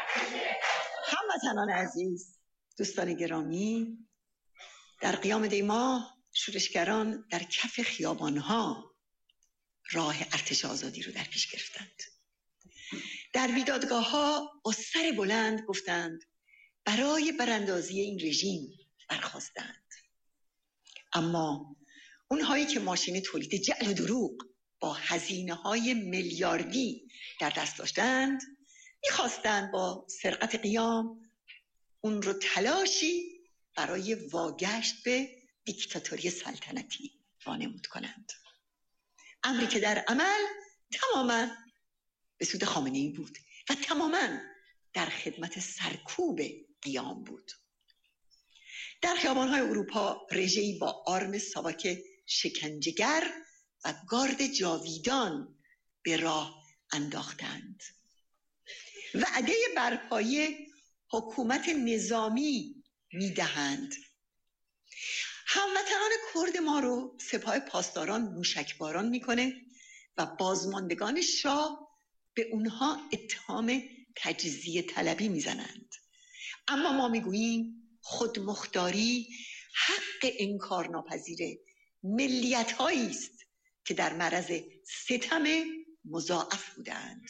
هموطنان عزیز، دوستان گرامی، در قیام دی ماه شورشگران در کف خیابانها راه ارتش آزادی رو در پیش گرفتند. در بیدادگاه‌ها با سر بلند گفتند برای براندازی این رژیم برخاستند. اما اونهایی که ماشین تولید جعل و دروغ با هزینه‌های میلیاردی در دست داشتند می‌خواستند با سرقت قیام اون رو تلاشی برای واگشت به دیکتاتوری سلطنتی وانمود کنند. امری که در عمل تماماً به سود خامنه‌ای بود و تماماً در خدمت سرکوب قیام بود. در خیابان‌های اروپا رژه‌ای با آرم ساواک شکنجه‌گر و گارد جاویدان به راه انداختند. وعده برپایی حکومت نظامی میدهند. هموطنان کرد ما رو سپاه پاسداران موشکباران میکنه و بازماندگان شاه به اونها اتهام تجزیه طلبی میزنند. اما ما میگوییم خودمختاری حق انکارناپذیر ملیت هایی است که در معرض ستم مضاعف بودند.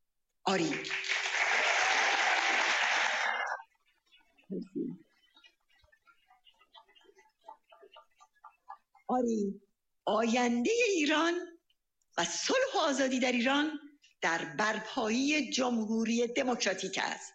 آری آینده ایران و صلح و آزادی در ایران در برپایی جمهوری دموکراتیک است.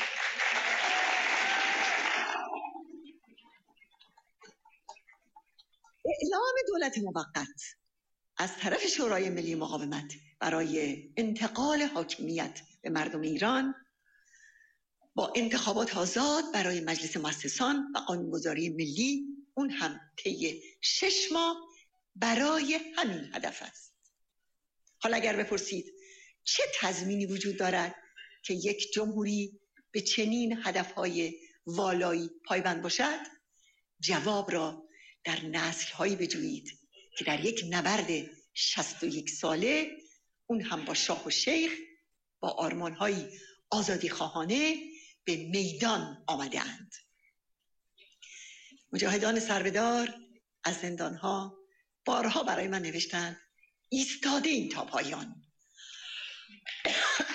اعلام دولت موقت از طرف شورای ملی مقاومت برای انتقال حاکمیت به مردم ایران با انتخابات آزاد برای مجلس مؤسسان و قانونگذاری ملی، اون هم طی 6 ماه برای همین هدف است. حالا اگر بپرسید چه تضمینی وجود دارد که یک جمهوری به چنین هدفهای والایی پایبند باشد؟ جواب را در نسل‌هایی بجویید که در یک نبرد 61 ساله، اون هم با شاه و شیخ، با آرمان‌های آزادی خواهانه به میدان آمده‌اند. مجاهدان سربدار از زندان‌ها بارها برای من نوشتند ایستاده این تا پایان.